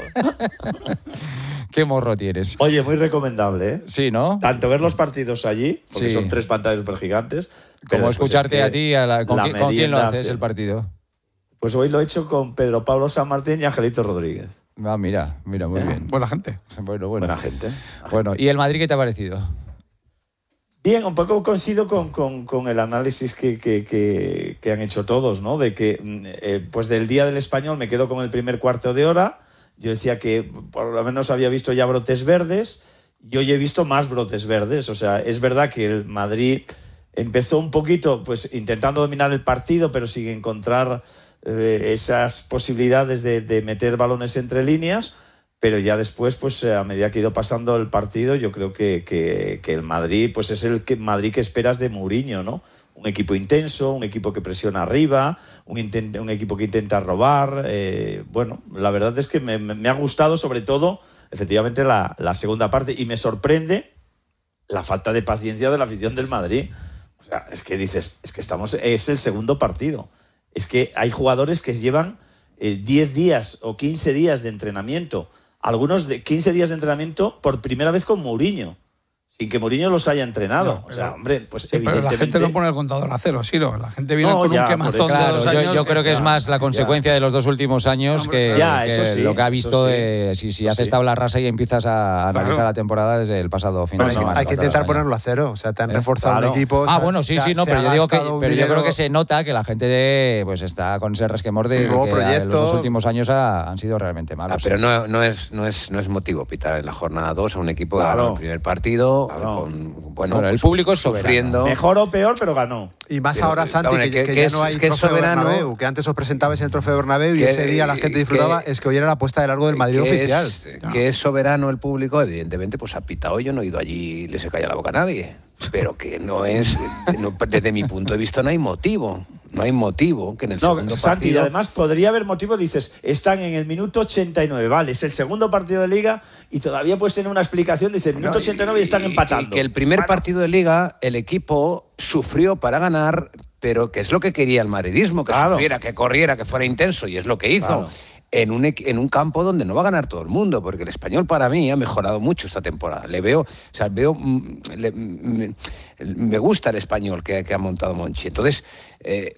Qué morro tienes.
Oye, muy recomendable, ¿eh?
Sí, ¿no?
Tanto ver los partidos allí, porque
sí.
son tres pantallas super gigantes.
Como escucharte es que a ti, a la, ¿con, quién, ¿con quién lo haces el partido?
Pues hoy lo he hecho con Pedro Pablo San Martín y Angelito Rodríguez.
Ah, mira, mira, muy
¿Eh?
bien.
Buena gente.
Bueno, bueno.
Buena gente.
Bueno, ¿y el Madrid qué te ha parecido?
Bien, un poco coincido con, con, con el análisis que, que, que, que han hecho todos, ¿no? De que, eh, pues del día del Español me quedo con el primer cuarto de hora. Yo decía que por lo menos había visto ya brotes verdes y hoy he visto más brotes verdes. O sea, es verdad que el Madrid empezó un poquito pues intentando dominar el partido, pero sin encontrar eh, esas posibilidades de, de meter balones entre líneas, pero ya después, pues a medida que ha ido pasando el partido, yo creo que, que, que el Madrid pues es el que, Madrid que esperas de Mourinho, ¿no? Un equipo intenso, un equipo que presiona arriba, un, intent, un equipo que intenta robar. Eh, bueno, la verdad es que me, me ha gustado sobre todo, efectivamente, la, la segunda parte, y me sorprende la falta de paciencia de la afición del Madrid. O sea, es que dices, es que estamos, es el segundo partido. Es que hay jugadores que llevan eh, diez días o quince días de entrenamiento. Algunos de quince días de entrenamiento por primera vez con Mourinho, sin que Mourinho los haya entrenado. No, pero, o sea, hombre, pues sí,
evidentemente... Pero la gente no pone el contador a cero, Siro. La gente viene no, con ya, un quemazón
claro,
de dos años.
Yo, yo creo que es más la consecuencia ya. de los dos últimos años que,
ya,
que
eso sí,
lo que ha visto
sí.
de si, si haces
sí.
tabla rasa y empiezas a analizar claro. la temporada desde el pasado fin de semana.
Hay que intentar ponerlo a cero. O sea, te han ¿Eh? reforzado claro. el equipo.
Ah, bueno, sí, sí, no, pero yo digo que pero yo creo que se nota que la gente pues está con ese resquemor de que los dos últimos años han sido realmente malos.
Ah, pero no, no, es, no, es, no es motivo pitar en la jornada dos a un equipo que ganó el primer partido con bueno,
bueno,
pues,
el público es soberano.
Sufriendo.
Mejor o peor, pero ganó.
Y más pero, ahora, Santi, que, que, que, que ya es, no hay que trofeo Bernabéu, que antes os presentabais en el trofeo Bernabéu y ese día la gente disfrutaba, que, es que hoy era la puesta de largo del Madrid que oficial.
Es, no. Que es soberano el público, evidentemente, pues ha pitado. Yo no he ido allí y le se calla la boca a nadie. Pero que no es, no, desde mi punto de vista no hay motivo. No hay motivo que en el no, segundo
Santi,
partido...
además podría haber motivo, dices, están en el minuto ochenta y nueve, vale, es el segundo partido de Liga y todavía puedes tener una explicación, dice, el minuto ochenta y nueve y, y están empatando.
Que, que el primer
bueno.
partido de Liga, el equipo sufrió para ganar, pero que es lo que quería el madridismo, que claro. sufriera, que corriera, que fuera intenso, y es lo que hizo. Claro. En un, en un campo donde no va a ganar todo el mundo, porque el Español para mí ha mejorado mucho esta temporada. Le veo, o sea, veo, le, me, me gusta el Español que, que ha montado Monchi. Entonces, eh,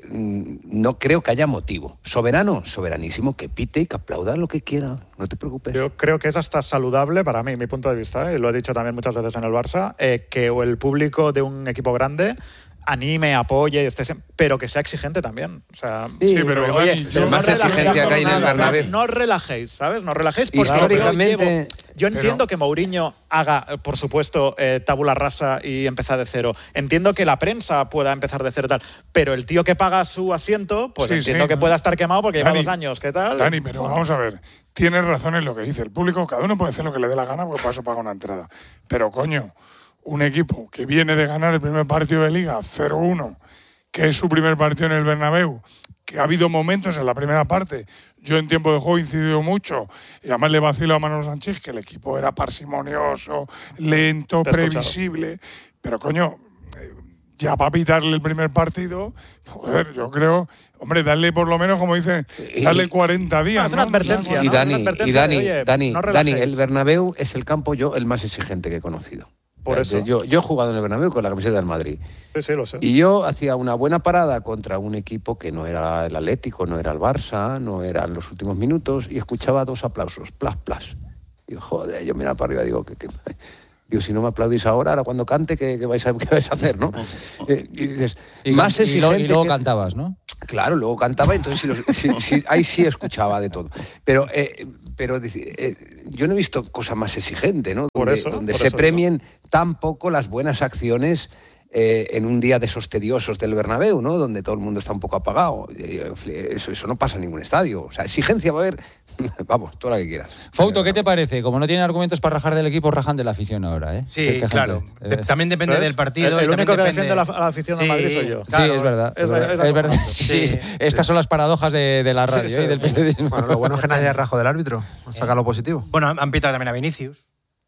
no creo que haya motivo. Soberano, soberanísimo, que pite y que aplauda lo que quiera. No te preocupes.
Yo creo que es hasta saludable para mí, mi punto de vista, y lo he dicho también muchas veces en el Barça, eh, que el público de un equipo grande anime, apoye, esté, pero que sea exigente también. O sea,
sí, sí pero,
oye,
pero más exigencia que hay en el Bernabéu.
No os relajéis, ¿sabes? No os relajéis porque
históricamente.
Yo, llevo, yo entiendo
pero,
que Mourinho haga, por supuesto, eh, tabula rasa y empezar de cero. Entiendo que la prensa pueda empezar de cero tal, pero el tío que paga su asiento, pues sí, entiendo sí. que pueda estar quemado porque Dani, lleva dos años. ¿Qué tal?
Dani, pero bueno. vamos a ver. Tienes razón en lo que dice el público. Cada uno puede hacer lo que le dé la gana porque para eso paga una entrada. Pero, coño, un equipo que viene de ganar el primer partido de Liga cero uno, que es su primer partido en el Bernabéu, que ha habido momentos en la primera parte, yo en tiempo de juego he incidido mucho, y además le vacilo a Manu Sánchez que el equipo era parsimonioso, lento, previsible, pero coño, ya para pitarle el primer partido, joder, yo creo, hombre, darle por lo menos, como dicen, darle cuarenta días.
No, es una
¿no?
advertencia.
Y
¿no?
Dani,
Una advertencia
y Dani,
de, oye,
Dani,
no
Dani,
relajéis.
el Bernabéu es el campo yo el más exigente que he conocido.
Por eso.
Yo, yo he jugado en el Bernabéu con la camiseta del Madrid.
Sí, sí, lo sé.
Y yo hacía una buena parada contra un equipo que no era el Atlético, no era el Barça, no eran los últimos minutos, y escuchaba dos aplausos, plas, plas. Y yo, joder, yo miraba para arriba y digo, que, que, digo, si no me aplaudís ahora, ahora cuando cante, ¿qué, qué, vais, a, qué vais a hacer, no? Eh, y dices,
Y,
más
y,
exigente
luego, y luego
que-
cantabas, ¿no?
Claro, luego cantaba, entonces sí, los- sí, sí, ahí sí escuchaba de todo. Pero, eh, pero eh, yo no he visto cosa más exigente, ¿no?
Por
Donde,
eso,
donde
por
se
eso,
premien tan poco las buenas acciones eh, en un día de esos tediosos del Bernabéu, ¿no? Donde todo el mundo está un poco apagado. Eh, Eso, eso no pasa en ningún estadio. O sea, exigencia va a haber, vamos, toda la que quieras.
Fouto, ¿qué te parece? Como no tienen argumentos para rajar del equipo, rajan de la afición ahora, ¿eh?
Sí,
Qué- qué
claro.
gente.
De- también depende
¿Ves?
del partido.
El, el
y
único
también
que
depende-
defiende a la, a la afición del
Sí,
Madrid soy yo.
Sí, es verdad. Es,
Es,
verdad.
es
Es verdad.
correcto.
Sí, sí,
Sí.
sí. Estas son las paradojas de, de la radio
Sí,
¿eh? y
sí,
del
sí.
periodismo.
Bueno, lo bueno es que nadie rajo del árbitro. Saca lo positivo.
Bueno, han pitado también a Vinicius.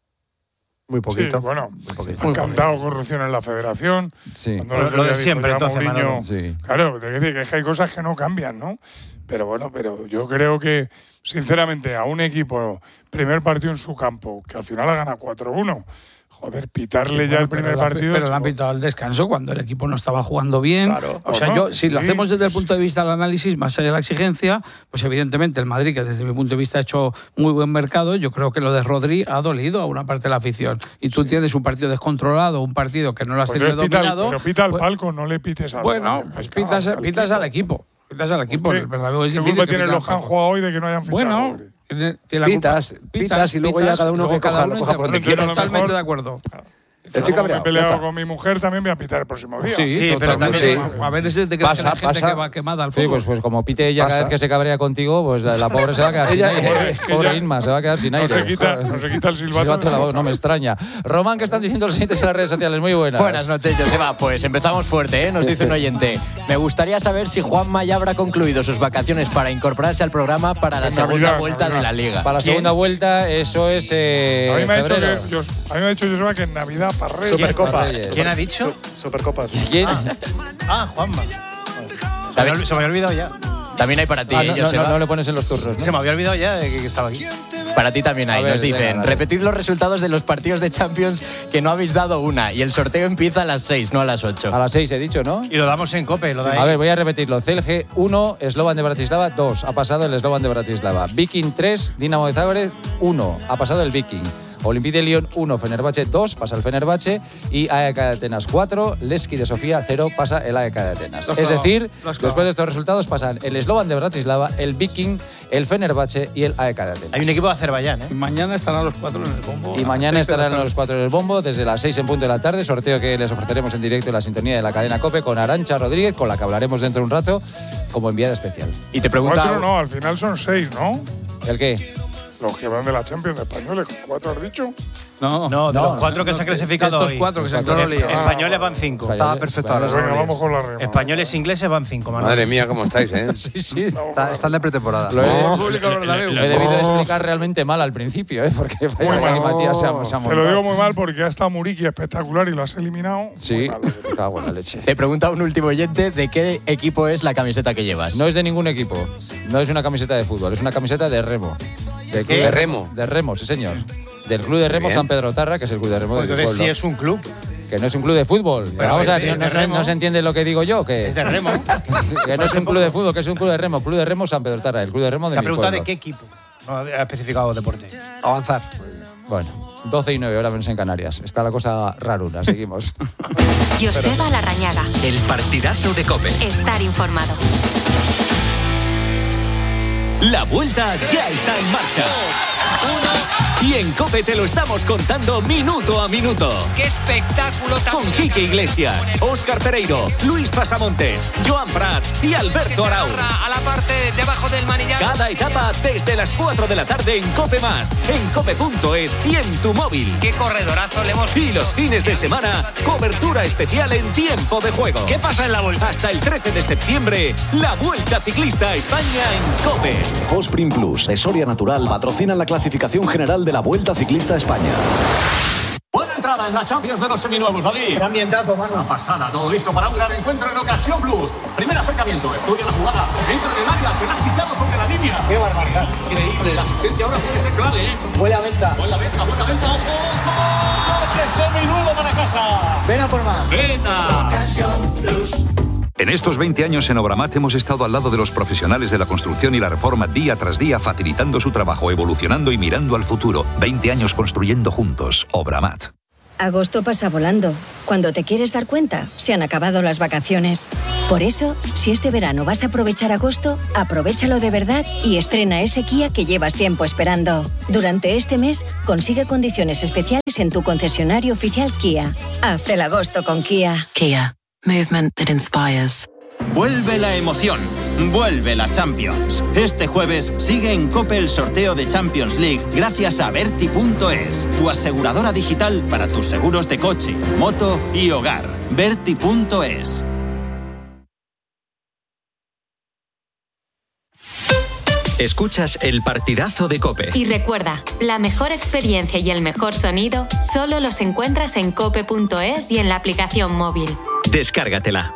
Muy poquito.
Sí, bueno,
Muy poquito.
han cantado corrupción en la federación.
Sí.
Cuando
Lo-
el otro
lo de
día dijo
siempre,
ya
entonces,
Mourinho,
Manolo.
Sí.
Claro, te decir que es que hay cosas que no cambian, ¿no? Pero bueno, pero yo creo que, sinceramente, a un equipo, primer partido en su campo, que al final ha ganado cuatro uno, joder, pitarle ya el primer
pero la-
partido.
Pero le han
chico.
pitado al descanso cuando el equipo no estaba jugando bien.
Claro.
O sea,
Bueno,
yo, si lo
sí.
hacemos desde el punto de vista del análisis, más allá de la exigencia, pues evidentemente el Madrid, que desde mi punto de vista ha hecho muy buen mercado, yo creo que lo de Rodri ha dolido a una parte de la afición. Y tú tienes un partido descontrolado, un partido que no lo has
Pues
tenido
le pita al-
dominado.
pero pita al
pues-
palco, no le pites al
Bueno,
al-
pues
al-
pitas,
al
pitas
equipo.
al equipo. Pitas al equipo.
¿Qué-
El Bernabéu es
¿Qué
difícil
culpa
que
tienen
pitas
los que
al
han
palco.
jugado hoy de que no hayan fichado?
Bueno,
hombre?
tiene- tiene la
Pitas,
culpa.
pitas, y luego ya cada uno
luego
que coja-
cada
lo
uno
coja
inter-
por donde
quiera. Yo a lo
Totalmente
mejor-
de acuerdo.
Estoy
Como me
cabreado.
he peleado
ya está.
con mi mujer, también voy a pitar el próximo día.
Sí,
Sí, pero
totalmente.
también-
A ver, ese de que
Pasa,
la gente
pasa.
que va quemada al
Sí,
fútbol.
pues, pues como pite ella cada
Pasa.
vez que se cabrea contigo, pues la, la pobre se va a quedar sin
Ella-
aire.
es que
Pobre
ya-
Inma, se va a quedar sin
No
aire.
se quita, no se quita el silbato.
Silbato de la voz, no me extraña. Román, ¿qué están diciendo los siguientes en las redes sociales? Muy buenas.
Buenas noches, Joseba. Pues empezamos fuerte, ¿eh? Nos dice un oyente. Me gustaría saber si Juanma ya habrá concluido sus vacaciones para incorporarse al programa para la
En
segunda
Navidad,
vuelta
Navidad.
de la Liga.
Para la segunda vuelta, eso es eh,
A mí me ha dicho
febrero.
que, yo- a mí me ha dicho Joseba que en Navidad para Reyes.
Supercopa.
Reyes.
¿Quién ha dicho?
Supercopas.
¿Quién?
Ah, Juanma. Se me, había- se me había olvidado ya.
También hay para ti,
Ah,
¿eh,
no, no,
Joseba?
no, no le pones en los turnos, ¿no?
Se me había olvidado ya de que, que estaba aquí.
Para ti también hay.
A ver,
Nos dicen,
venga, dale.
repetid los resultados de los partidos de Champions que no habéis dado una. Y el sorteo empieza a las seis, no a las ocho.
A las seis he dicho, ¿no?
Y lo damos en COPE, lo da
A ver, voy a repetirlo. Celje uno, Slovan de Bratislava dos. Ha pasado el Slovan de Bratislava. Viking tres, Dinamo de Zagreb uno. Ha pasado el Viking. Olympique de Lyon uno, Fenerbahce dos, pasa el Fenerbahce. Y A E K de Atenas cuatro, Levski de Sofía cero, pasa el A E K de Atenas.
Lo has
Es
clavado,
decir,
lo has clavado.
después de estos resultados pasan el Slovan de Bratislava, el Viking, el Fenerbahce y el A E K de Atenas.
Hay un equipo de Azerbaiyán, ¿eh?
Y mañana estarán los cuatro en el bombo.
Y
a
mañana
las seis de la
estarán
tarde.
los cuatro en el bombo desde las seis en punto de la tarde. Sorteo que les ofreceremos en directo en la sintonía de la cadena COPE con Arantxa Rodríguez, con la que hablaremos dentro de un rato como enviada especial.
Y te pregunta...
Cuatro no, al final son seis, ¿no?
¿El qué?
Los que van de la Champions de españoles, ¿cuatro has dicho?
No,
No, de
No,
los cuatro que se han clasificado
estos
hoy.
cuatro que se han
No lo
clasificado.
líes.
Españoles van cinco.
Españoles-
Estaba perfecto ahora.
españoles-
Venga, vamos con la rima.
Españoles e ingleses van cinco, Manuel.
Madre mía, ¿cómo estáis, eh?
Sí, sí.
Está, está el de pretemporada.
Lo he,
Público Bernabéu.
lo he debido de explicar realmente mal al principio, ¿eh? Porque vaya
Muy mal.
Matías se ha, se ha
Te lo
montado.
digo muy mal porque ha estado Muriqui espectacular y lo has eliminado.
Sí,
Muy mal.
me cago en la leche.
Te pregunta un último oyente de qué equipo es la camiseta que llevas.
No es de ningún equipo. No es una camiseta de fútbol, es una camiseta de remo. ¿De,
¿Qué? ¿De remo?
De remo, sí, señor. Del Club de Remo
Bien.
San Pedro Tarra, que es el club de remo
Pues
del
entonces sí
pueblo.
es un club.
Que no es un club de fútbol. Pero vamos a ver,
es
no,
de
no se-
remo.
no se entiende lo que digo yo. Que,
Es de remo.
que no es un club de fútbol, que es un club de remo. Club de Remo San Pedro Tarra, el club de remo de
La
mi
pregunta
pueblo.
de qué equipo. No ha especificado deporte.
Avanzar.
Bueno, doce y nueve horas menos en Canarias. Está la cosa raruna, seguimos.
Joseba Larrañaga.
El partidazo de COPE.
Estar informado.
La vuelta ya está en marcha. Y en COPE te lo estamos contando minuto a minuto.
¡Qué espectáculo tan
Con Quique Iglesias, Óscar Pereiro, Luis Pasamontes, Joan Prat y Alberto Arau.
a la parte debajo del manillar!
Cada etapa desde las cuatro de la tarde en COPE Más, en cope punto es y en tu móvil.
¡Qué corredorazo le hemos
Y los fines de semana, cobertura especial en tiempo de juego.
¿Qué pasa en la vuelta?
Hasta el trece de septiembre, la Vuelta Ciclista a España en COPE.
Fosprin Plus de Soria Natural patrocinan la clasificación general de la Vuelta Ciclista a España.
¡Buena entrada!
cara en la Champions de los seminuevos, David.
Qué ambientazo, mano.
Una pasada, todo listo para un gran encuentro en Ocasión Plus. Primer acercamiento, estudia la jugada, entra en el área, se la ha quitado sobre la línea.
Qué barbaridad.
Increíble, la asistencia ahora puede ser clave, ¿eh?
Buena venta.
Buena venta, buena venta, ojo. Coche seminuevo para casa.
Ven a por más.
Venta.
Ocasión Plus.
En estos veinte años en Obramat hemos estado al lado de los profesionales de la construcción y la reforma día tras día, facilitando su trabajo, evolucionando y mirando al futuro. veinte años construyendo juntos. Obramat.
Agosto pasa volando. Cuando te quieres dar cuenta, se han acabado las vacaciones. Por eso, si este verano vas a aprovechar agosto, aprovéchalo de verdad y estrena ese Kia que llevas tiempo esperando. Durante este mes, consigue condiciones especiales en tu concesionario oficial Kia. Haz el agosto con Kia.
Kia. Movement that inspires.
Vuelve la emoción, vuelve la Champions. Este jueves sigue en COPE el sorteo de Champions League gracias a Berti punto es, tu aseguradora digital para tus seguros de coche, moto y hogar. Berti punto es.
Escuchas el partidazo de COPE.
Y recuerda, la mejor experiencia y el mejor sonido solo los encuentras en cope punto es y en la aplicación móvil.
Descárgatela.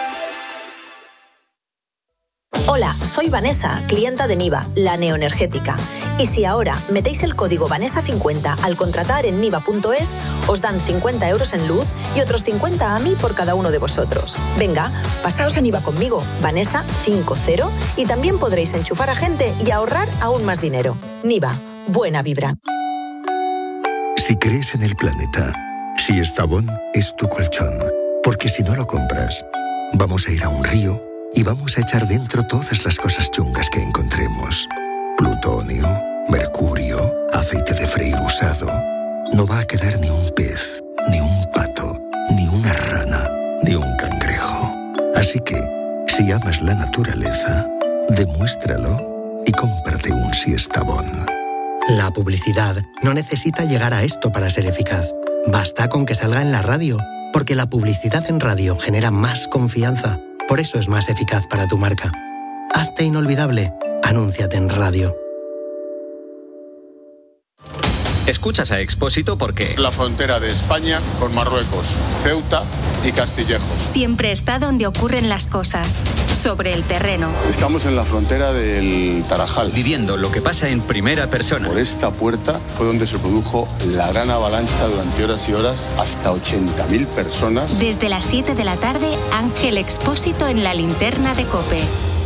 Hola, soy Vanessa, clienta de Niva, la neoenergética. Y si ahora metéis el código Vanessa cincuenta al contratar en niva punto es, os dan cincuenta euros en luz y otros cincuenta a mí por cada uno de vosotros. Venga, pasaos a Niva conmigo, Vanessa cincuenta, y también podréis enchufar a gente y ahorrar aún más dinero. Niva, buena vibra.
Si crees en el planeta, si Estavón es tu colchón, porque si no lo compras, vamos a ir a un río y vamos a echar dentro todas las cosas chungas que encontremos. Plutonio, mercurio, aceite de freír usado. No va a quedar ni un pez, ni un pato, ni una rana, ni un cangrejo. Así que, si amas la naturaleza, demuéstralo y cómprate un Siestabón.
La publicidad no necesita llegar a esto para ser eficaz. Basta con que salga en la radio, porque la publicidad en radio genera más confianza. Por eso es más eficaz para tu marca. Hazte inolvidable. Anúnciate en radio.
Escuchas a Expósito porque...
La frontera de España con Marruecos, Ceuta y Castillejo.
Siempre está donde ocurren las cosas, sobre el terreno.
Estamos en la frontera del Tarajal.
Viviendo lo que pasa en primera persona.
Por esta puerta fue donde se produjo la gran avalancha durante horas y horas, hasta ochenta mil personas.
Desde las siete de la tarde, Ángel Expósito en la linterna de COPE.